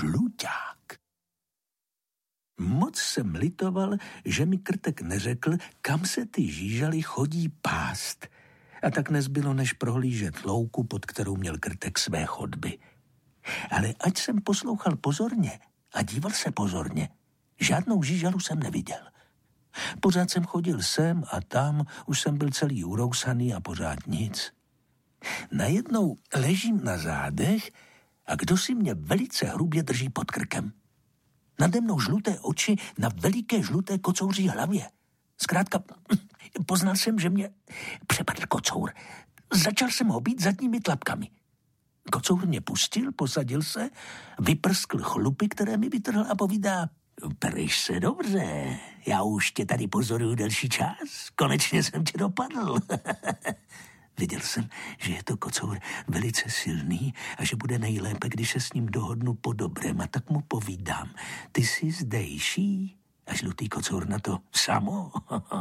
Žluťák. Moc jsem litoval, že mi Krtek neřekl, kam se ty žížaly chodí pást. A tak nezbylo, než prohlížet louku, pod kterou měl Krtek své chodby. Ale ať jsem poslouchal pozorně a díval se pozorně, žádnou žížalu jsem neviděl. Pořád jsem chodil sem a tam, už jsem byl celý urousaný a pořád nic. Najednou ležím na zádech a kdo si mě velice hrubě drží pod krkem. Nade mnou žluté oči na veliké žluté kocouří hlavě. Zkrátka, poznal jsem, že mě přepadl kocour. Začal jsem ho být zadními tlapkami. Kocour mě pustil, posadil se, vyprskl chlupy, které mi vytrhl a povídá: Pereš se dobře, já už tě tady pozoruju delší čas, konečně jsem tě dopadl. Viděl jsem, že je to kocour velice silný a že bude nejlépe, když se s ním dohodnu po dobrém, a tak mu povídám: Ty jsi zdejší? A žlutý kocour na to: Samo.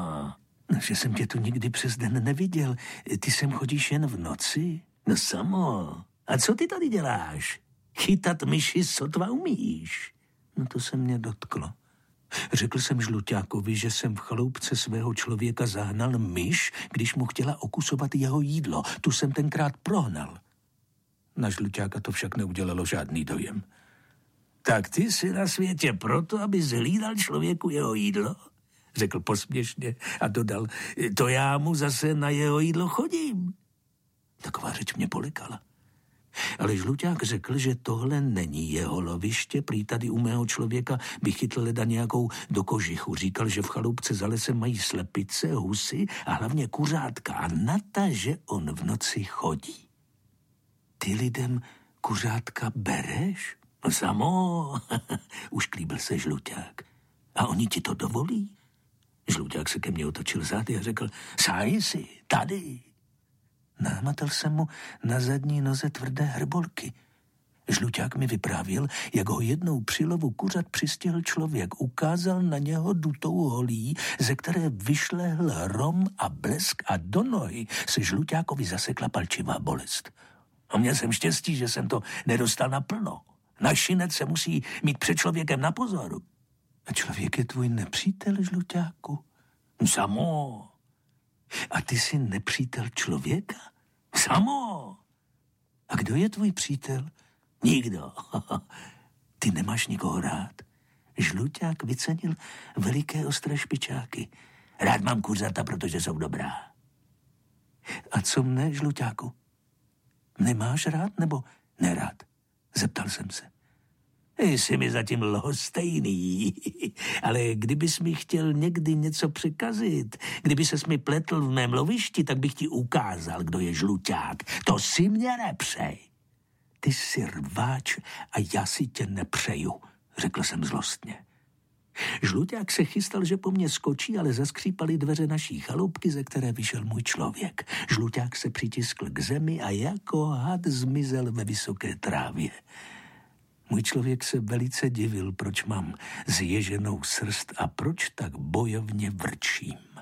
Že jsem tě tu nikdy přes den neviděl, ty sem chodíš jen v noci? No samo. A co ty tady děláš? Chytat myši sotva umíš. No to se mě dotklo. Řekl jsem Žluťákovi, že jsem v chaloupce svého člověka zahnal myš, když mu chtěla okusovat jeho jídlo. Tu jsem tenkrát prohnal. Na Žluťáka to však neudělalo žádný dojem. Tak ty jsi na světě proto, aby zhlídal člověku jeho jídlo? Řekl posměšně a dodal: To já mu zase na jeho jídlo chodím. Taková řeč mě polekala. Ale Žluťák řekl, že tohle není jeho loviště, prý tady u mého člověka by chytl leda nějakou do kožichu. Říkal, že v chaloupce za lesem mají slepice, husy a hlavně kuřátka a na ta, že on v noci chodí. Ty lidem kuřátka bereš? No samo, ušklíbil se Žluťák. A oni ti to dovolí? Žluťák se ke mně otočil zády a řekl: Sáj si, tady. Námatal jsem mu na zadní noze tvrdé hrbolky. Žluťák mi vyprávěl, jak ho jednou při lovu kuřat přistihl člověk, ukázal na něho dutou holí, ze které vyšlehl hrom a blesk a do nohy se Žluťákovi zasekla palčivá bolest. A měl jsem štěstí, že jsem to nedostal naplno. Našinec se musí mít před člověkem na pozoru. A člověk je tvůj nepřítel, Žluťáku? Samo. A ty jsi nepřítel člověka? Samo. A kdo je tvůj přítel? Nikdo. Ty nemáš nikoho rád? Žluťák vycenil veliké ostré špičáky. Rád mám kuřata, protože jsou dobrá. A co mne, Žluťáku? Nemáš rád nebo nerád? Zeptal jsem se. Jsi mi zatím lhostejný, ale kdybys mi chtěl někdy něco překazit, kdyby ses mi pletl v mém lovišti, tak bych ti ukázal, kdo je Žluťák. To si mě nepřej. Ty jsi rváč a já si tě nepřeju, řekl jsem zlostně. Žluťák se chystal, že po mně skočí, ale zaskřípaly dveře naší chaloupky, ze které vyšel můj člověk. Žluťák se přitiskl k zemi a jako had zmizel ve vysoké trávě. Můj člověk se velice divil, proč mám zježenou srst a proč tak bojovně vrčím.